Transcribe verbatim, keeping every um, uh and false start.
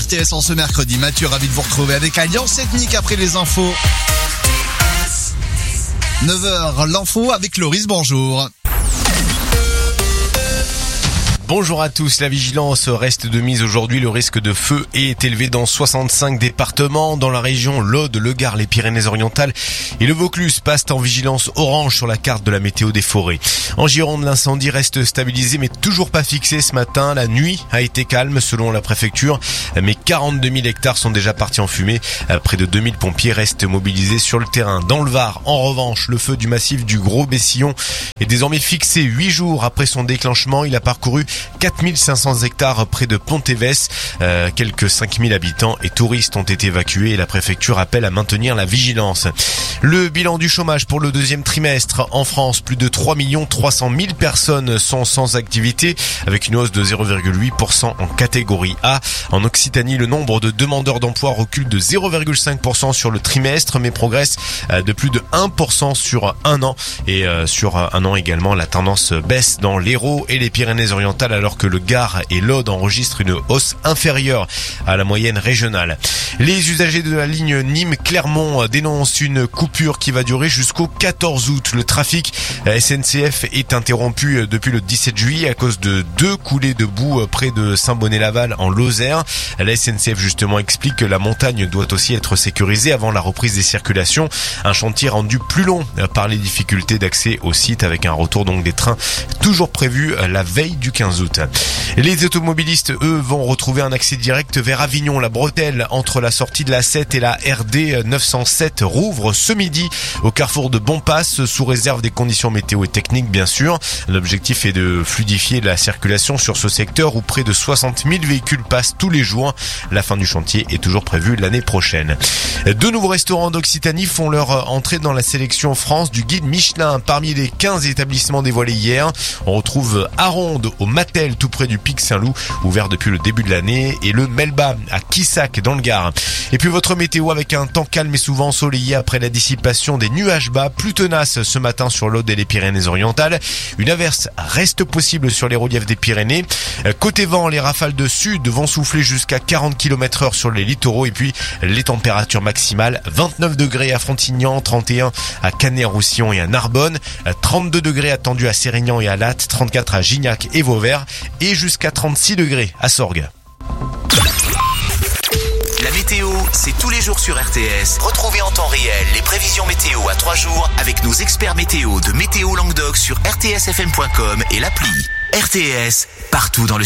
T S en ce mercredi. Mathieu, ravi de vous retrouver avec Alliance Ethnique après les infos. neuf heures, l'info avec Loris, bonjour. Bonjour à tous, la vigilance reste de mise aujourd'hui. Le risque de feu est élevé dans soixante-cinq départements. Dans la région, l'Aude, le Gard, les Pyrénées-Orientales et le Vaucluse passent en vigilance orange sur la carte de la météo des forêts. En Gironde, l'incendie reste stabilisé mais toujours pas fixé ce matin. La nuit a été calme selon la préfecture, mais quarante-deux mille hectares sont déjà partis en fumée. Près de deux mille pompiers restent mobilisés sur le terrain. Dans le Var, en revanche, le feu du massif du Gros Bessillon est désormais fixé huit jours après son déclenchement. Il a parcouru quatre mille cinq cents hectares près de Pontévès. Euh, quelques cinq mille habitants et touristes ont été évacués et la préfecture appelle à maintenir la vigilance. Le bilan du chômage pour le deuxième trimestre. En France, plus de trois millions trois cent mille personnes sont sans activité avec une hausse de zéro virgule huit pour cent en catégorie A. En Occitanie, le nombre de demandeurs d'emploi recule de zéro virgule cinq pour cent sur le trimestre mais progresse de plus de un pour cent sur un an. Et sur un an également, la tendance baisse dans l'Hérault et les Pyrénées-Orientales alors que le Gard et l'Aude enregistrent une hausse inférieure à la moyenne régionale. Les usagers de la ligne Nîmes-Clermont dénoncent une coupure qui va durer jusqu'au quatorze août. Le trafic S N C F est interrompu depuis le dix-sept juillet à cause de deux coulées de boue près de Saint-Bonnet-Laval en Lozère. La S N C F justement explique que la montagne doit aussi être sécurisée avant la reprise des circulations. Un chantier rendu plus long par les difficultés d'accès au site avec un retour donc des trains toujours prévu la veille du quinze août. Les automobilistes, eux, vont retrouver un accès direct vers Avignon. La bretelle entre la sortie de la sept et la R D neuf cent sept rouvre ce midi au carrefour de Bonpass, sous réserve des conditions météo et techniques bien sûr. L'objectif est de fluidifier la circulation sur ce secteur où près de soixante mille véhicules passent tous les jours. La fin du chantier est toujours prévue l'année prochaine. Deux nouveaux restaurants d'Occitanie font leur entrée dans la sélection France du guide Michelin. Parmi les quinze établissements dévoilés hier, on retrouve Aronde au Matel, tout près du Pic Saint-Loup, ouvert depuis le début de l'année, et le Melba à Quissac dans le Gard. Et puis votre météo avec un temps calme et souvent ensoleillé après la dissipation des nuages bas, plus tenaces ce matin sur l'Aude et les Pyrénées-Orientales. Une averse reste possible sur les reliefs des Pyrénées. Côté vent, les rafales de sud vont souffler jusqu'à quarante kilomètres heure sur les littoraux, et puis les températures maximales, vingt-neuf degrés à Frontignan, trente et un à Canet-Roussillon et à Narbonne, trente-deux degrés attendus à Sérignan et à Latte, trente-quatre à Gignac et Vauvert, et jusqu'à trente-six degrés à Sorgues. La météo, c'est tous les jours sur R T S. Retrouvez en temps réel les prévisions météo à trois jours avec nos experts météo de Météo Languedoc sur r t s f m point com et l'appli. R T S, partout dans le